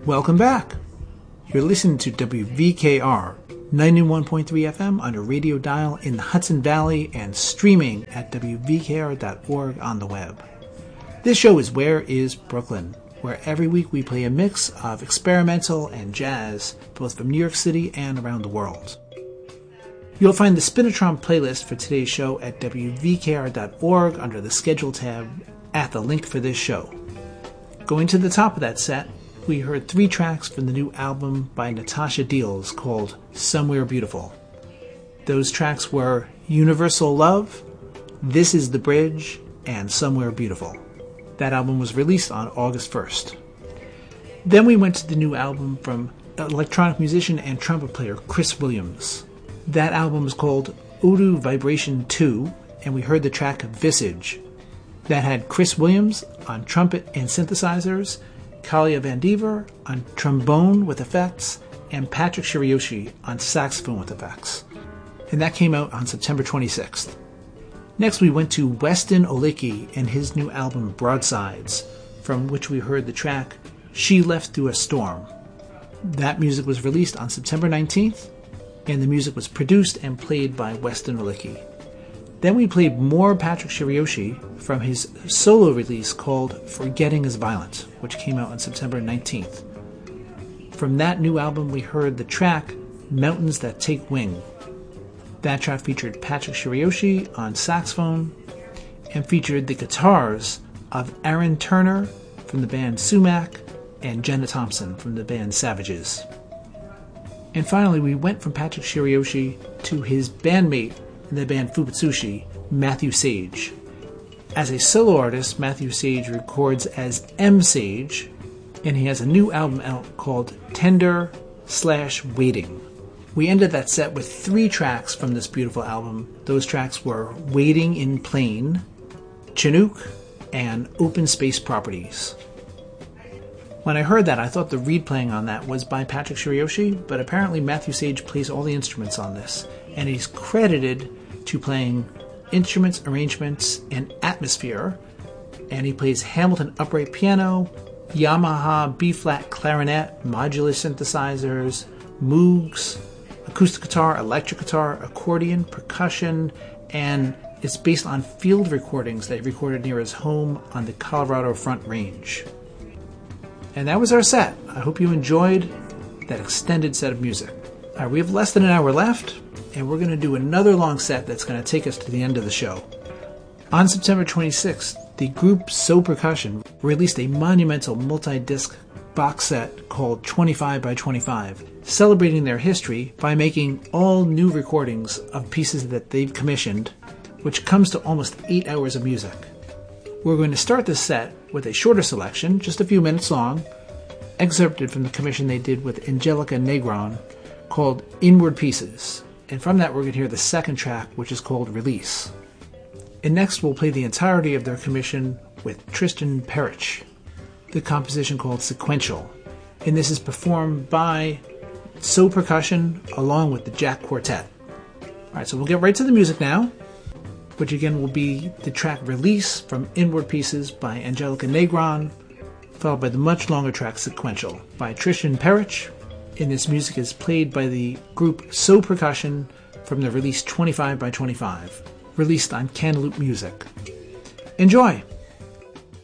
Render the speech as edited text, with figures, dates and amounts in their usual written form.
Welcome back. You're listening to WVKR 91.3 FM on a radio dial in the Hudson Valley and streaming at wvkr.org on the web. This show is Where is Brooklyn, where every week we play a mix of experimental and jazz, both from New York City and around the world. You'll find the Spinitron playlist for today's show at wvkr.org under the Schedule tab at the link for this show. Going to the top of that set, we heard 3 tracks from the new album by Natasha Deals called Somewhere Beautiful. Those tracks were Universal Love, This Is the Bridge, and Somewhere Beautiful. That album was released on August 1st. Then we went to the new album from electronic musician and trumpet player Chris Williams. That album is called Odu Vibration 2, and we heard the track Visage. That had Chris Williams on trumpet and synthesizers, Kalia Van Dever on trombone with effects, and Patrick Shiryoshi on saxophone with effects. And that came out on September 26th. Next we went to Weston Olecki and his new album Broadsides, from which we heard the track She Left Through a Storm. That music was released on September 19th, and the music was produced and played by Weston Olecki. Then we played more Patrick Shiryoshi from his solo release called Forgetting is Violent, which came out on September 19th. From that new album we heard the track Mountains That Take Wing. That track featured Patrick Shiryoshi on saxophone and featured the guitars of Aaron Turner from the band Sumac and Jenna Thompson from the band Savages. And finally, we went from Patrick Shiryoshi to his bandmate in the band Fubutsushi, Matthew Sage. As a solo artist, Matthew Sage records as M. Sage, and he has a new album out called Tender/Waiting. We ended that set with 3 tracks from this beautiful album. Those tracks were Waiting in Plain, Chinook, and Open Space Properties. When I heard that, I thought the reed playing on that was by Patrick Shiryoshi, but apparently Matthew Sage plays all the instruments on this, and he's credited to playing instruments, arrangements, and atmosphere, and he plays Hamilton upright piano, Yamaha B-flat clarinet, modular synthesizers, Moogs, acoustic guitar, electric guitar, accordion, percussion, and it's based on field recordings that he recorded near his home on the Colorado Front Range. And that was our set. I hope you enjoyed that extended set of music. We have less than an hour left, and we're going to do another long set that's going to take us to the end of the show. On September 26th, the group So Percussion released a monumental multi-disc box set called 25 by 25, celebrating their history by making all new recordings of pieces that they've commissioned, which comes to almost 8 hours of music. We're going to start this set with a shorter selection, just a few minutes long, excerpted from the commission they did with Angelica Negron called Inward Pieces. And from that we're going to hear the second track, which is called Release. And next we'll play the entirety of their commission with Tristan Perich, the composition called Sequential. And this is performed by So Percussion along with the Jack Quartet. Alright, so we'll get right to the music now, which again will be the track Release from Inward Pieces by Angelica Negron, followed by the much longer track Sequential by Tristan Perich. And this music is played by the group So Percussion from the release 25 by 25, released on Cantaloupe Music. Enjoy!